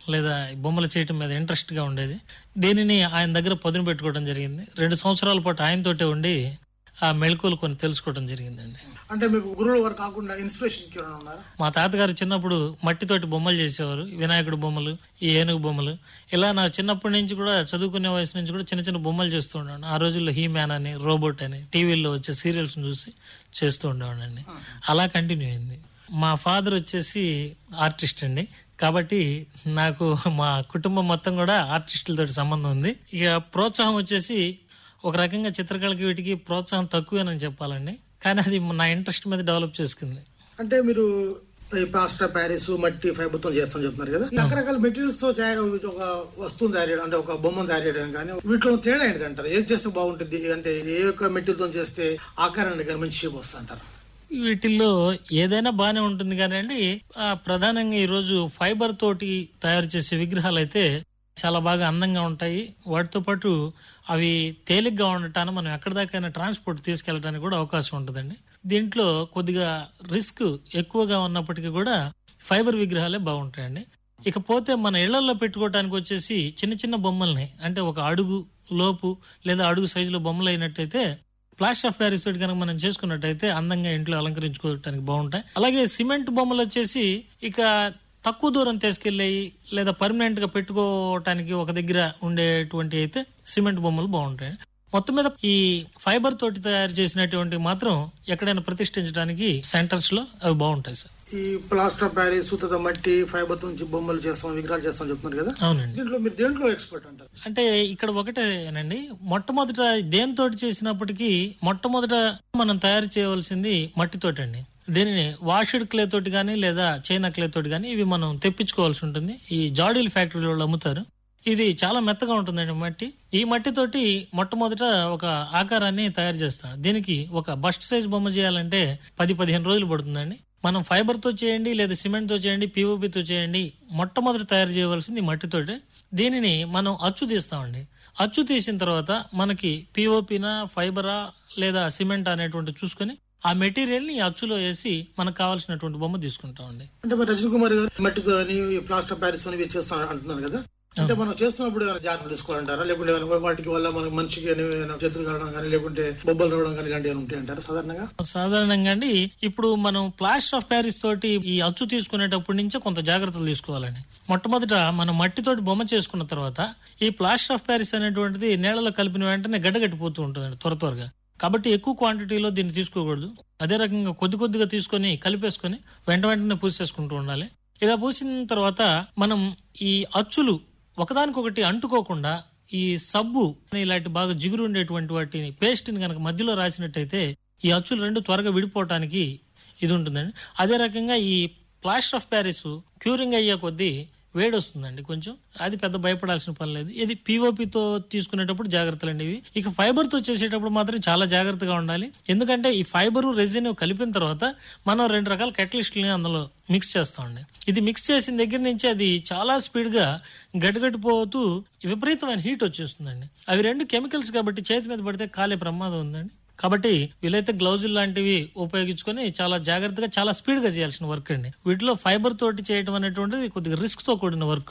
లేదా బొమ్మలు చేయటం మీద ఇంట్రెస్ట్ గా ఉండేది. దీనిని ఆయన దగ్గర పదును పెట్టుకోవడం జరిగింది. 2 సంవత్సరాల పాటు ఆయనతోటే ఉండి ఆ మెళకువలు కొన్ని తెలుసుకోవడం జరిగిందండి. అంటే మీకు గురువుల వారు కాకుండా ఇన్స్పిరేషన్ ఉన్నారు? మా తాతగారు చిన్నప్పుడు మట్టితోటి బొమ్మలు చేసేవారు. వినాయకుడు బొమ్మలు, ఈ ఏనుగు బొమ్మలు, ఇలా నా చిన్నప్పటి నుంచి కూడా చదువుకునే వయసు నుంచి కూడా చిన్న చిన్న బొమ్మలు చేస్తూ ఉండేవాడు. ఆ రోజుల్లో హీ మ్యాన్ అని, రోబోట్ అని టీవీల్లో వచ్చే సీరియల్స్ చూసి చేస్తూ ఉండేవాడండి. అలా కంటిన్యూ అయింది. మా ఫాదర్ వచ్చేసి ఆర్టిస్ట్ అండి. కాబట్టి నాకు మా కుటుంబం మొత్తం కూడా ఆర్టిస్టులతో సంబంధం ఉంది. ఇక ప్రోత్సాహం వచ్చేసి ఒక రకంగా చిత్రకళకి వీటికి ప్రోత్సాహం తక్కువేనని చెప్పాలండి. కానీ అది నా ఇంట్రెస్ట్ మీద డెవలప్ చేసుకుంది. అంటే మీరు ప్లాస్టర్ ప్యారిస్, మట్టి, ఫైబర్ తో చేస్తాం చెప్తున్నారు కదా. రకరకాల మెటీరియల్స్ తో ఒక వస్తువుని తయారు చేయడం అంటే ఒక బొమ్మను తయారు చేయడం కానీ వీటిలో తేడా ఏంటి అంటారు? ఏది చేస్తే బాగుంటుంది? అంటే ఏ యొక్క మెటీరియల్ తో చేస్తే ఆకారాన్ని కానీ మంచి షేప్ వస్తుంది అంటారు? వీటిల్లో ఏదైనా బానే ఉంటుంది కానీ అండి, ప్రధానంగా ఈ రోజు ఫైబర్ తోటి తయారు చేసే విగ్రహాలు అయితే చాలా బాగా అందంగా ఉంటాయి. వాటితో పాటు అవి తేలిగ్గా ఉండటాన్ని మనం ఎక్కడి దాకైనా ట్రాన్స్పోర్ట్ తీసుకెళ్లడానికి కూడా అవకాశం ఉంటుందండి. దీంట్లో కొద్దిగా రిస్క్ ఎక్కువగా ఉన్నప్పటికీ కూడా ఫైబర్ విగ్రహాలే బాగుంటాయండి. ఇకపోతే మన ఇళ్లలో పెట్టుకోవడానికి వచ్చేసి చిన్న చిన్న బొమ్మల్ని, అంటే ఒక అడుగు లోపు లేదా అడుగు సైజులో బొమ్మలు అయినట్టయితే ప్లాస్టర్ ఆఫ్ ప్యారిస్ తోటి కనుక మనం చేసుకున్నట్టయితే అందంగా ఇంట్లో అలంకరించుకోవడానికి బాగుంటాయి. అలాగే సిమెంట్ బొమ్మలు వచ్చేసి ఇక తక్కువ దూరం తీసుకెళ్లేయి లేదా పర్మనెంట్ గా పెట్టుకోవటానికి ఒక దగ్గర ఉండేటువంటి అయితే సిమెంట్ బొమ్మలు బాగుంటాయి. మొత్తం మీద ఈ ఫైబర్ తోటి తయారు చేసినటువంటి మాత్రం ఎక్కడైనా ప్రతిష్ఠించడానికి సెంటర్స్ లో అవి బాగుంటాయి సార్. ఈ ప్లాస్టర్ ఆఫ్ ప్యారిస్, మట్టి, ఫైబర్ నుంచి బొమ్మలు చేస్తాం, విగ్రహాలు చేస్తాం చెప్తున్నారు కదా. అవునండి. దీంట్లో మీరు దేంట్లో ఎక్స్పర్ట్ అంటారు? అంటే ఇక్కడ ఒకటేనండి, మొట్టమొదట దేనితోటి చేసినప్పటికీ మొట్టమొదట మనం తయారు చేయవలసింది మట్టితోటి అండి. దీనిని వాషుడ్ క్లే తోటి గానీ లేదా చైనా క్లే తోటి గానీ ఇవి మనం తెప్పించుకోవాల్సి ఉంటుంది. ఈ జాడీల ఫ్యాక్టరీ వాళ్ళు అమ్ముతారు. ఇది చాలా మెత్తగా ఉంటుందండి మట్టి. ఈ మట్టితోటి మొట్టమొదట ఒక ఆకారాన్ని తయారు చేస్తాం. దీనికి ఒక బస్ట్ సైజ్ బొమ్మ చేయాలంటే 10-15 రోజులు పడుతుందండి. మనం ఫైబర్ తో చేయండి లేదా సిమెంట్ తో చేయండి, పిఓపితో చేయండి, మొట్టమొదట తయారు చేయవలసింది మట్టితోటి. దీనిని మనం అచ్చు తీస్తామండి. అచ్చు తీసిన తర్వాత మనకి పిఓపినా, ఫైబరా లేదా సిమెంట్ అనేటువంటి చూసుకుని ఆ మెటీరియల్ ని అచ్చులో వేసి మనకు కావాల్సినటువంటి బొమ్మ తీసుకుంటామండి. అంటే రజనీ కుమార్ గారు మట్టితో ప్లాస్టర్ ప్యారిస్ అని చేస్తాం అంటున్నారు కదా. అంటే మనం చేస్తున్నప్పుడు జాగ్రత్తలు తీసుకోవాలంటారా? లేకుంటే వాటికి వల్ల మనకి మనిషికి చేతులు కావడం కానీ లేకుంటే బొబ్బలు రావడం కానీ ఇలాంటివి ఉంటాయంటారా సాధారణంగా అండి? ఇప్పుడు మనం ప్లాస్టర్ ఆఫ్ ప్యారిస్ తోటి ఈ అచ్చు తీసుకునేటప్పటి నుంచే కొంత జాగ్రత్తలు తీసుకోవాలండి. మొట్టమొదట మనం మట్టితోటి బొమ్మ చేసుకున్న తర్వాత ఈ ప్లాస్టర్ ఆఫ్ ప్యారిస్ అనేటువంటిది నీళ్లలో కలిపిన వెంటనే గడ్డగట్టిపోతూ ఉంటుందండి త్వరగా. కాబట్టి ఎక్కువ క్వాంటిటీలో దీన్ని తీసుకోకూడదు. అదే రకంగా కొద్ది కొద్దిగా తీసుకొని కలిపేసుకొని వెంటనే పూసేసుకుంటూ ఉండాలి. ఇలా పూసిన తర్వాత మనం ఈ అచ్చులు ఒకదానికొకటి అంటుకోకుండా ఈ సబ్బు ఇలాంటి బాగా జిగురు ఉండేటువంటి వాటిని పేస్ట్ ని కనుక మధ్యలో రాసినట్టయితే ఈ అచ్చులు రెండు త్వరగా విడిపోవటానికి ఇది ఉంటుందండి. అదే రకంగా ఈ ప్లాస్టర్ ఆఫ్ ప్యారిస్ క్యూరింగ్ అయ్యే కొద్దీ వేడి వస్తుందండి కొంచెం. అది పెద్ద భయపడాల్సిన పని లేదు. ఇది పిఓపితో తీసుకునేటప్పుడు జాగ్రత్తలు అండి ఇవి. ఇక ఫైబర్ తో చేసేటప్పుడు మాత్రం చాలా జాగ్రత్తగా ఉండాలి. ఎందుకంటే ఈ ఫైబర్ రెజిన్ కలిపిన తర్వాత మనం 2 రకాల కెటలిస్టులని అందులో మిక్స్ చేస్తామండి. ఇది మిక్స్ చేసిన దగ్గర నుంచి అది చాలా స్పీడ్ గా గడ్డగట్టిపోతూ విపరీతమైన హీట్ వచ్చేస్తుందండి. అవి 2 కెమికల్స్ కాబట్టి చేతి మీద పడితే కాలే ప్రమాదం ఉందండి. కాబట్టి వీలైతే గ్లౌజులు లాంటివి ఉపయోగించుకొని చాలా జాగ్రత్తగా చాలా స్పీడ్ గా చేయాల్సిన వర్క్ అండి. వీటిలో ఫైబర్ తోటి చేయడం అనేటువంటిది కొద్దిగా రిస్క్ తో కూడిన వర్క్.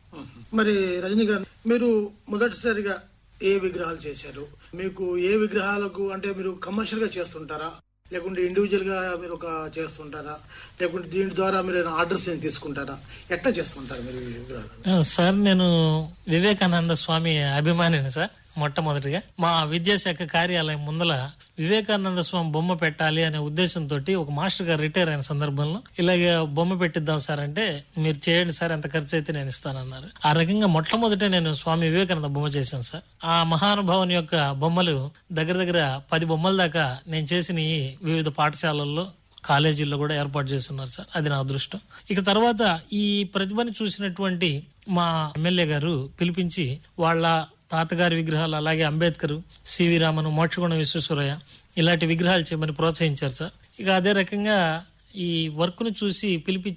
మరి రజనీ గారు, మీరు మొదటిసారిగా ఏ విగ్రహాలు చేశారు? మీకు ఏ విగ్రహాలకు అంటే మీరు కమర్షియల్ గా చేస్తుంటారా లేకుంటే ఇండివిజువల్ గా మీరు ఒక చేస్తుంటారా లేకుంటే దీని ద్వారా మీరు ఆర్డర్స్ ఏం తీసుకుంటారా? ఎట్లా చేస్తుంటారు మీరు ఈ విగ్రహాలు? సార్, నేను వివేకానంద స్వామి అభిమానిని సార్. మొట్టమొదటిగా మా విద్యాశాఖ కార్యాలయం ముందల వివేకానంద స్వామి బొమ్మ పెట్టాలి అనే ఉద్దేశంతో ఒక మాస్టర్ గారు రిటైర్ అయిన సందర్భంలో ఇలాగే బొమ్మ పెట్టిద్దాం సార్ అంటే, మీరు చేయండి సార్, ఎంత ఖర్చు అయితే నేను ఇస్తానన్నారు. ఆ రకంగా మొట్టమొదట నేను స్వామి వివేకానంద బొమ్మ చేశాను సార్. ఆ మహానుభావుని యొక్క బొమ్మలు దగ్గర 10 బొమ్మల దాకా నేను చేసిన వివిధ పాఠశాలల్లో కాలేజీల్లో కూడా ఏర్పాటు చేస్తున్నారు సార్. అది నా అదృష్టం. ఇక తర్వాత ఈ ప్రతిభని చూసినటువంటి మా ఎమ్మెల్యే గారు పిలిపించి వాళ్ళ తాతగారి విగ్రహాలు, అలాగే అంబేద్కర్, సివి రామన్, మోక్షగుణ విశ్వేశ్వరయ్య ఇలాంటి విగ్రహాలు చేయమని ప్రోత్సహించారు సార్. ఇక అదే రకంగా ఈ వర్క్ ను చూసి పిలిపించి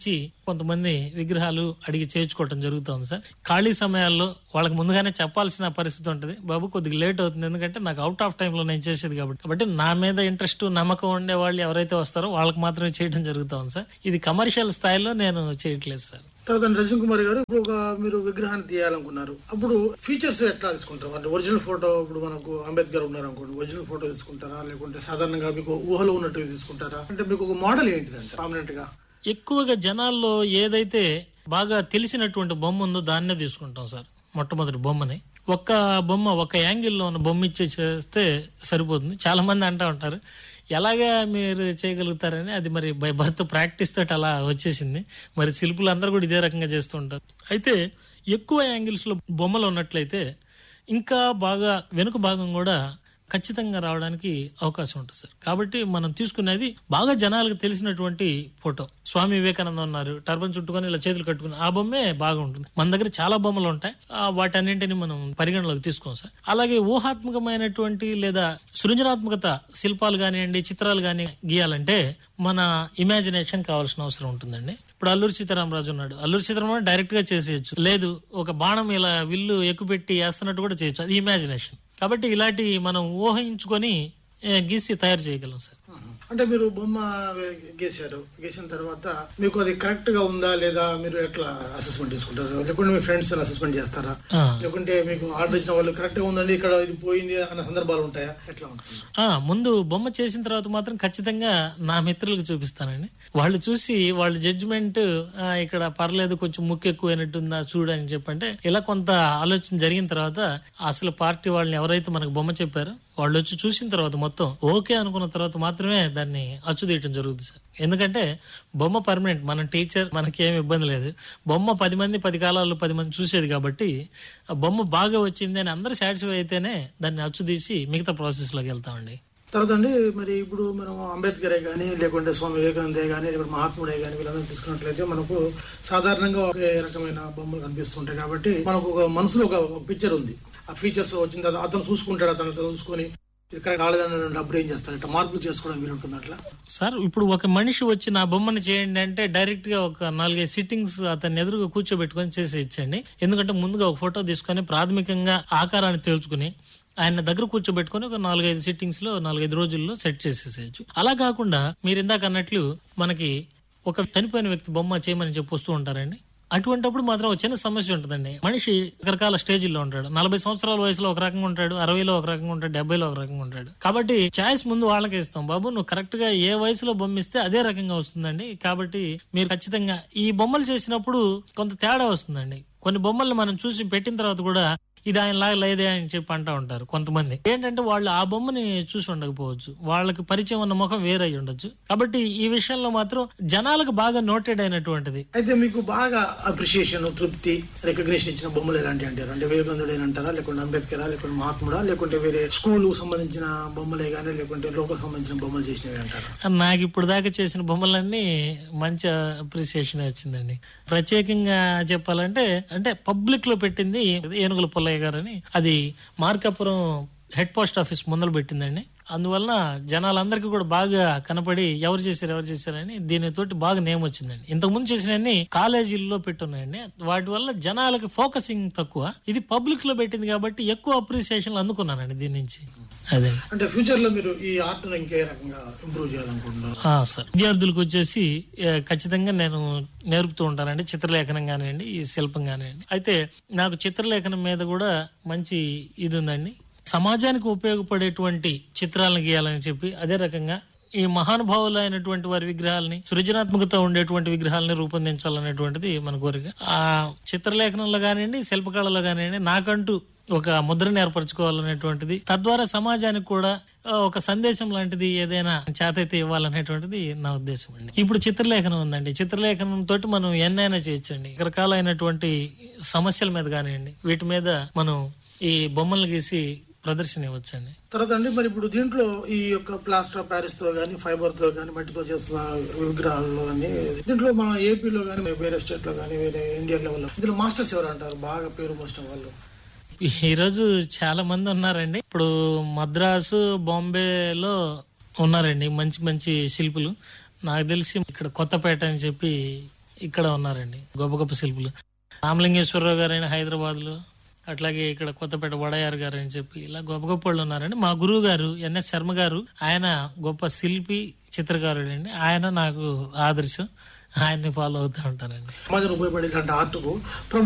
కొంతమంది విగ్రహాలు అడిగి చేయించుకోవటం జరుగుతుంది సార్. ఖాళీ సమయాల్లో వాళ్ళకి ముందుగానే చెప్పాల్సిన పరిస్థితి ఉంటుంది, బాబు కొద్దిగా లేట్ అవుతుంది ఎందుకంటే నాకు అవుట్ ఆఫ్ టైమ్ లో నేను చేసేది కాబట్టి నా మీద ఇంట్రెస్ట్ నమ్మకం ఉండే వాళ్ళు ఎవరైతే వస్తారో వాళ్ళకి మాత్రమే చేయడం జరుగుతుంది సార్. ఇది కమర్షియల్ స్థాయిలో నేను చేయట్లేదు సార్. తర్వాత రజనీ కుమార్ గారు, ఇప్పుడు మీరు విగ్రహాన్ని తీయాలనుకున్నారు, అప్పుడు ఫీచర్స్ ఎట్లా తీసుకుంటారు? అంటే ఒరిజినల్ ఫోటో, ఇప్పుడు మనకు అంబేద్కర్ ఉన్నారు అనుకోండి, ఒరిజినల్ ఫోటో తీసుకుంటారా, లేకుంటే సాధారణంగా మీకు ఊహలో ఉన్నట్టు తీసుకుంటారా? అంటే మీకు ఒక మోడల్ ఏంటిదంటే ప్రామినెంట్ గా ఎక్కువగా జనాల్లో ఏదైతే బాగా తెలిసినటువంటి బొమ్మ ఉందో దాన్నే తీసుకుంటాం సార్. మొట్టమొదటి బొమ్మని ఒక్క బొమ్మ ఒక యాంగిల్లో ఉన్న బొమ్మ ఇచ్చేస్తే సరిపోతుంది. చాలా మంది అంటా ఉంటారు ఎలాగా మీరు చేయగలుగుతారని. అది మరి బై బర్త్ ప్రాక్టీస్ తోటి అలా వచ్చేసింది. మరి శిల్పులు అందరూ కూడా ఇదే రకంగా చేస్తూ ఉంటారు. అయితే ఎక్కువ యాంగిల్స్ లో బొమ్మలు ఉన్నట్లయితే ఇంకా బాగా వెనుక భాగం కూడా ఖచ్చితంగా రావడానికి అవకాశం ఉంటుంది సార్. కాబట్టి మనం తీసుకునేది బాగా జనాలకు తెలిసినటువంటి ఫోటో. స్వామి వివేకానంద ఉన్నారు, టర్బన్ చుట్టుకొని ఇలా చేతులు కట్టుకుని ఆ బొమ్మే బాగా ఉంటుంది. మన దగ్గర చాలా బొమ్మలు ఉంటాయి, వాటన్నింటినీ మనం పరిగణలోకి తీసుకోం సార్. అలాగే ఊహాత్మకమైనటువంటి లేదా సృజనాత్మకత శిల్పాలు కానివ్వండి, చిత్రాలు కానీ గీయాలంటే మన ఇమాజినేషన్ కావాల్సిన అవసరం ఉంటుందండి. ఇప్పుడు అల్లూరి సీతారామరాజు ఉన్నాడు, అల్లూరి సీతారామరాజు డైరెక్ట్ గా చేసేయచ్చు, లేదు ఒక బాణం ఇలా విల్లు ఎక్కుపెట్టి వేస్తున్నట్టు కూడా చేయొచ్చు, అది ఇమాజినేషన్. కాబట్టి ఇలాంటి మనం ఊహించుకొని గీసి తయారు చేయగలం సార్. అంటే మీరు బొమ్మ గీసిన తర్వాత మీకు అది కరెక్ట్ గా ఉందా లేదా మీరు ఎట్లా అసెస్మెంట్ చేసుకుంటారు? లేకుంటే మీ ఫ్రెండ్స్ అసెస్మెంట్ చేస్తారా? లేకుంటే మీకు ఆర్డర్ ఇచ్చిన వాళ్ళు కరెక్ట్ గా ఉందండి ఇక్కడ ఇది పోయింది అన్న సందర్భాలు ఉంటాయా? ఎట్లా ఉంటుంది? ముందు బొమ్మ చేసిన తర్వాత మాత్రం ఖచ్చితంగా నా మిత్రులకు చూపిస్తానండి. వాళ్ళు చూసి వాళ్ళ జడ్జిమెంట్ ఇక్కడ పర్లేదు కొంచెం ముక్కు ఎక్కువైనట్టుందా చూడని చెప్పంటే ఇలా కొంత ఆలోచన జరిగిన తర్వాత అసలు పార్టీ వాళ్ళని ఎవరైతే మనకు బొమ్మ చెప్పారో వాళ్ళు వచ్చి చూసిన తర్వాత మొత్తం ఓకే అనుకున్న తర్వాత మాత్రమే దాన్ని అచ్చు తీయటం జరుగుతుంది సార్. ఎందుకంటే బొమ్మ పర్మనెంట్, మన టీచర్ మనకేమి ఇబ్బంది లేదు. బొమ్మ 10 మంది 10 కాలాల్లో 10 మంది చూసేది కాబట్టి ఆ బొమ్మ బాగా వచ్చింది అని అందరూ సాటిస్ఫై అయితేనే దాన్ని అచ్చు తీసి మిగతా ప్రాసెస్ లోకి వెళ్తామండి. తర్వాత అండి మరి ఇప్పుడు మనం అంబేద్కరే గానీ లేకుంటే స్వామి వివేకానందే గానీ లేకుంటే మహాత్ముడే గానీ వీళ్ళందరూ తీసుకున్నట్లయితే మనకు సాధారణంగా ఒకే రకమైన బొమ్మలు కనిపిస్తుంటాయి. కాబట్టి మనకు ఒక మనసులో ఒక పిక్చర్ ఉంది, ఆ ఫీచర్స్ వచ్చిన తర్వాత అతను చూసుకుంటాడు, అతను చూసుకొని ఇక్కడ కాలేదని అప్పుడు ఏం చేస్తారు, ఇట్లా మార్పులు చేసుకోవడం వీలుంటుంది అట్లా సార్. ఇప్పుడు ఒక మనిషి వచ్చి నా బొమ్మను చేయండి అంటే డైరెక్ట్ గా ఒక 4-5 సిట్టింగ్స్ అతన్ని ఎదురుగా కూర్చోబెట్టుకొని చేసి ఇచ్చండి. ఎందుకంటే ముందుగా ఒక ఫోటో తీసుకొని ప్రాథమికంగా ఆకారాన్ని తెలుసుకుని ఆయన దగ్గర కూర్చోబెట్టుకుని ఒక 4-5 సిట్టింగ్స్ లో 4-5 రోజుల్లో సెట్ చేసేసేయచ్చు. అలా కాకుండా మీరు ఇందాక అన్నట్లు మనకి ఒక చనిపోయిన వ్యక్తి బొమ్మ చేయమని చెప్పి వస్తూ ఉంటారండి. అటువంటిప్పుడు మాత్రం ఒక చిన్న సమస్య ఉంటుందండి. మనిషి రకరకాల స్టేజ్లో ఉంటాడు. 40 సంవత్సరాల వయసులో ఒక రకంగా ఉంటాడు, 60లో ఒక రకంగా ఉంటాడు, 70లో ఒక రకంగా ఉంటాడు. కాబట్టి ఛాయిస్ ముందు వాళ్ళకే ఇస్తాం, బాబు నువ్వు కరెక్ట్ గా ఏ వయసులో బొమ్మిస్తే అదే రకంగా వస్తుందండి. కాబట్టి మీరు ఖచ్చితంగా ఈ బొమ్మలు చేసినప్పుడు కొంత తేడా వస్తుందండి. కొన్ని బొమ్మల్ని మనం చూసి పెట్టిన తర్వాత కూడా ఇది ఆయనలాగా లేదే అని చెప్పి అంటా ఉంటారు కొంతమంది. ఏంటంటే వాళ్ళు ఆ బొమ్మని చూసి ఉండకపోవచ్చు, వాళ్ళకి పరిచయం ఉన్న ముఖం వేరై ఉండొచ్చు. కాబట్టి ఈ విషయంలో మాత్రం జనాలకు బాగా నోటెడ్ అయినటువంటిది. అయితే మీకు బాగా అప్రిషియేషన్, తృప్తి, రికగ్నిషన్ ఇచ్చిన బొమ్మలు ఎలాంటి అంటారు? అంటే వివేకానందుడు అంటారా, లేకుంటే అంబేద్కరా, లేకుంటే మహాత్ముడా, లేకుంటే వేరే స్కూల్ సంబంధించిన బొమ్మలే గానీ లేకుంటే లోకల్ సంబంధించిన బొమ్మలు చేసినవి అంటారా? నాకు ఇప్పుడు దాకా చేసిన బొమ్మలన్నీ మంచి అప్రిసియేషన్ వచ్చిందండి. ప్రత్యేకంగా చెప్పాలంటే అంటే పబ్లిక్ లో పెట్టింది ఏనుగుల పుల్లయ్య గారని, అది మార్కాపురం హెడ్ పోస్ట్ ఆఫీస్ ముందలు పెట్టిందండి. అందువలన జనాలందరికీ కూడా బాగా కనపడి ఎవరు చేశారని దీనితోటి బాగా నేమ్ వచ్చిందండి. ఇంతకు ముందు చేసినవన్నీ కాలేజీల్లో పెట్టున్నాయండి, వాటి వల్ల జనాలకి ఫోకసింగ్ తక్కువ. ఇది పబ్లిక్ లో పెట్టింది కాబట్టి ఎక్కువ అప్రిసియేషన్ అందుకున్నానండి దీని నుంచి. అదే అంటే ఫ్యూచర్ లో మీరు ఈ ఆర్ట్ ఇంకే రకంగా ఇంప్రూవ్ చేయాలనుకుంటున్నారు? సార్, విద్యార్థులకు వచ్చేసి ఖచ్చితంగా నేను నేర్పుతూ ఉంటానండి, చిత్రలేఖనం కానివ్వండి, ఈ శిల్పం కానివ్వండి. అయితే నాకు చిత్రలేఖనం మీద కూడా మంచి ఇది ఉందండి. సమాజానికి ఉపయోగపడేటువంటి చిత్రాలను గీయాలని చెప్పి అదే రకంగా ఈ మహానుభావులు అయినటువంటి వారి విగ్రహాలని, సృజనాత్మకత ఉండేటువంటి విగ్రహాలని రూపొందించాలనేటువంటిది మన కోరిక. ఆ చిత్రలేఖనంలో కానివ్వండి, శిల్పకళలో కానివ్వండి నాకంటూ ఒక ముద్రను ఏర్పరచుకోవాలనేటువంటిది, తద్వారా సమాజానికి కూడా ఒక సందేశం లాంటిది ఏదైనా చేతైతే ఇవ్వాలనేటువంటిది నా ఉద్దేశం అండి. ఇప్పుడు చిత్రలేఖనం ఉందండి, చిత్రలేఖనం తోటి మనం ఎన్నైనా చేయొచ్చండి. రకరకాలైనటువంటి సమస్యల మీద కానివ్వండి, వీటి మీద మనం ఈ బొమ్మలు గీసి ప్రదర్శన ఇవ్వచ్చండి. తర్వాత అండి మరి ఇప్పుడు దీంట్లో ఈ యొక్క ప్లాస్టర్ ఆఫ్ ప్యారిస్ తో గానీ, ఫైబర్ తో గానీ, మట్టితో చేస్తున్న విగ్రహాల్లో గానీ, దీంట్లో మనం ఏపీలో గానీ, వేరే స్టేట్ లో గానీ, వేరే ఇండియన్ లెవెల్లో దీంట్లో మాస్టర్స్ ఎవరు అంటారు బాగా పేరు మోసిన వాళ్ళు? ఈ రోజు చాలా మంది ఉన్నారండి. ఇప్పుడు మద్రాసు, బాంబేలో ఉన్నారండి మంచి మంచి శిల్పులు. నాకు తెలిసి ఇక్కడ కొత్తపేట అని చెప్పి ఇక్కడ ఉన్నారండి గొప్ప గొప్ప శిల్పులు. రామలింగేశ్వరరావు గారైన హైదరాబాద్ లో, అట్లాగే ఇక్కడ కొత్తపేట వడయార్ గారు అని చెప్పి ఇలా గొప్ప గొప్ప వాళ్ళు ఉన్నారండి. మా గురువు గారు ఎన్ఎస్ శర్మ గారు, ఆయన గొప్ప శిల్పి చిత్రకారుడు అండి. ఆయన నాకు ఆదర్శం, ఆయన్ని ఫాలో అవుతూ ఉంటానండి. సమాజం ఉపయోగపడే ఆర్ట్కు